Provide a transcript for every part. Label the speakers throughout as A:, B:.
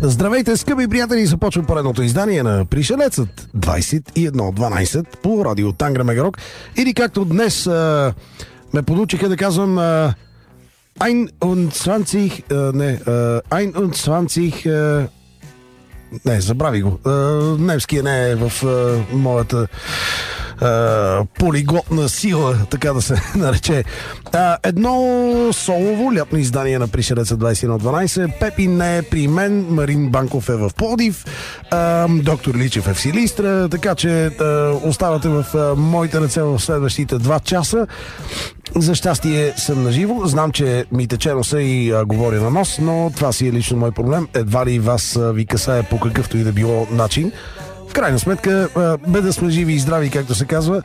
A: Здравейте, скъпи приятели! Започва поредното издание на Пришелецът 21:12 по радио Тангра Мегарок. Или както днес ме подучиха да казвам Ein und 20... Ein und 20... Не, забрави го. Немския не е в моята полиглотна сила, така да се нарече. Едно солово лятно издание на Пришелеца 21:12. Пепи не е при мен, Марин Банков е в Пловдив, доктор Личев е в Силистра, така че оставате в моите ръце в следващите 2 часа. За щастие съм наживо. Знам, че ми тече носа и говоря на нос, но това си е лично мой проблем. Едва ли вас ви касае по какъвто и да било начин. В крайна сметка, бе да сме живи и здрави, както се казва.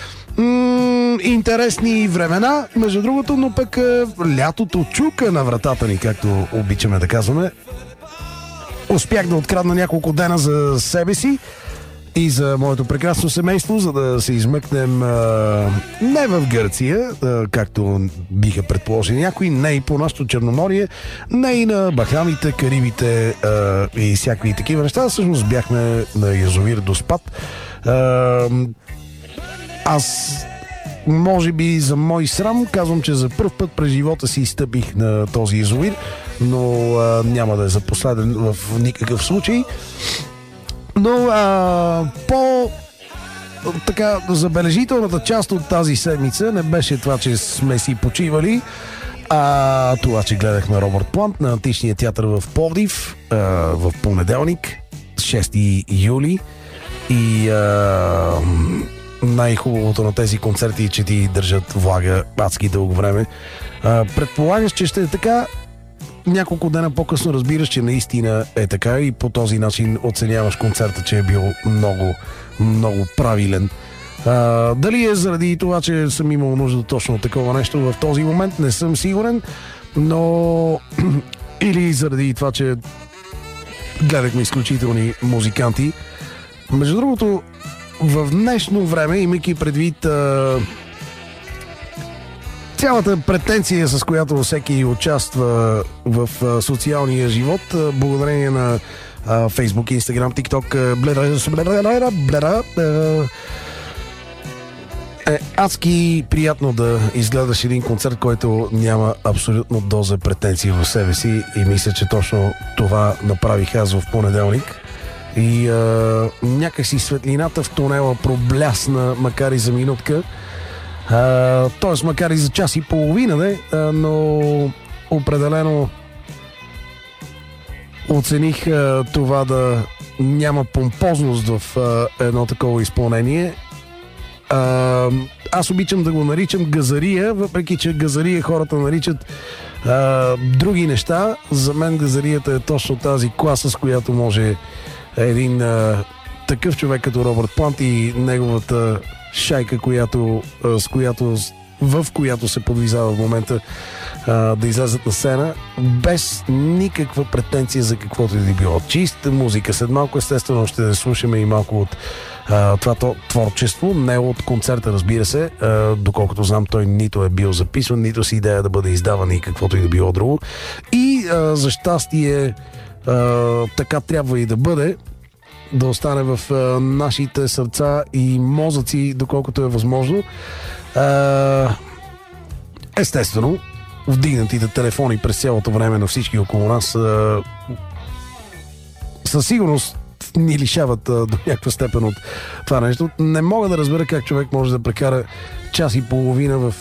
A: Интересни времена, между другото, но пък лятото чука на вратата ни, както обичаме да казваме. Успях да открадна няколко дена за себе си и за моето прекрасно семейство, за да се измъкнем не в Гърция, както биха предположили някои, не и по нашото Черноморие, не и на Бахамите, Карибите и всякакви такива неща. Всъщност бяхме на язовир Доспат. Аз, може би за мой срам, казвам, че за първ път през живота си стъпих на този язовир, но няма да е за последен в никакъв случай. Но по така забележителната част от тази седмица не беше това, че сме си почивали, а това, че гледахме Робърт Плант на Античния театър в Пловдив в понеделник, 6 юли. И най-хубавото на тези концерти е, че ти държат влага адски дълго време. Предполагаш, че ще е така. Няколко дена по-късно разбираш, че наистина е така и по този начин оценяваш концерта, че е бил много, много правилен. Дали е заради това, че съм имал нужда точно такова нещо в този момент, не съм сигурен, но или заради това, че гледахме изключителни музиканти. Между другото, в днешно време, имайки предвид цялата претенция, с която всеки участва в социалния живот, благодарение на Facebook, Instagram, TikTok, е адски приятно да изгледаш един концерт, който няма абсолютно доза претенции в себе си, и мисля, че точно това направих аз в понеделник. И някакси светлината в тунела проблясна, макар и за минутка. Т.е. макар и за час и половина, но определено оцених това да няма помпозност в едно такова изпълнение. Аз обичам да го наричам газария, въпреки че газария хората наричат други неща. За мен газарията е точно тази класа, с която може един такъв човек като Робърт Плант и неговата шайка, в която се подвизава в момента, да излязат на сцена без никаква претенция за каквото и да било. Чиста музика. След малко естествено ще слушаме и малко от това творчество, не от концерта, разбира се, доколкото знам, той нито е бил записван, нито си идея да бъде издаван и каквото и да било друго. И за щастие така трябва и да бъде, да остане в нашите сърца и мозъци, доколкото е възможно. Естествено, вдигнатите телефони през цялото време на всички около нас със сигурност ни лишават до някаква степен от това нещо. Не мога да разбера как човек може да прекара час и половина в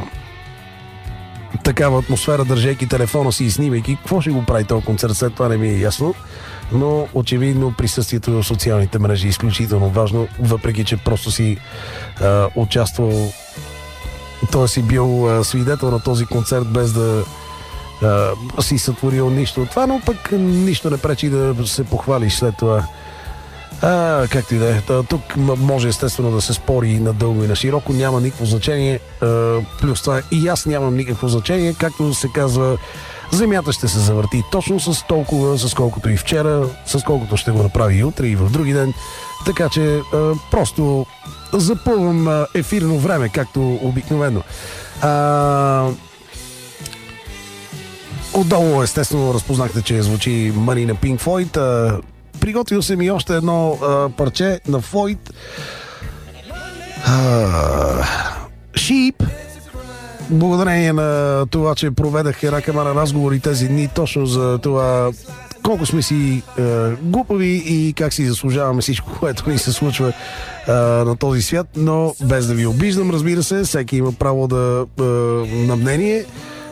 A: такава атмосфера, държейки телефона си и снимайки. Какво ще го прави този концерт? След това не ми е ясно. Но очевидно присъствието в социалните мрежи е изключително важно, въпреки че просто си участвал, т.е. си бил свидетел на този концерт без да си сътворил нищо от това, но пък нищо не пречи да се похвалиш след това. Както и да е. Тук може естествено да се спори надълго и на широко, няма никакво значение. Плюс това и аз нямам никакво значение, както се казва, земята ще се завърти точно с толкова, с колкото и вчера, с колкото ще го направи и утре и в други ден. Така че просто запълвам ефирно време, както обикновено. Отдолу, естествено, разпознахте, че звучи Money на Pink Floyd. Приготвил съм и още едно парче на Floyd. Sheep. Благодарение на това, че проведах една камара разговори тези дни точно за това колко сме си глупави и как си заслужаваме всичко, което ни се случва на този свят, но без да ви обиждам, разбира се, всеки има право на мнение.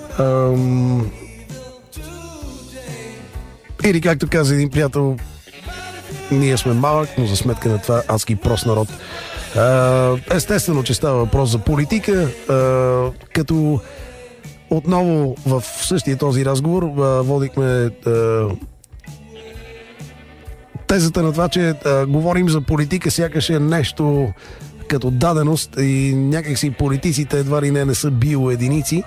A: Или както каза един приятел, ние сме малък, но за сметка на това адски прост народ. Естествено, че става въпрос за политика, като отново в същия този разговор водихме тезата на това, че говорим за политика, сякаш е нещо като даденост и някакси политиците едва ли не са биоединици.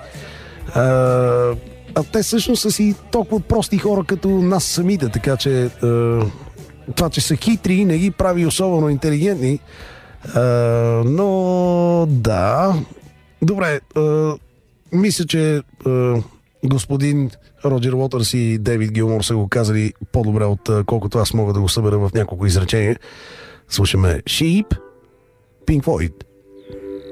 A: А те всъщност са си толкова прости хора като нас самите, така че това, че са хитри, не ги прави особено интелигентни. Но да. Добре, мисля, че господин Роджер Уотърс и Дейвид Гилмор са го казали по-добре, колкото аз мога да го събера в няколко изречения. Слушаме Sheep, Pink Floyd.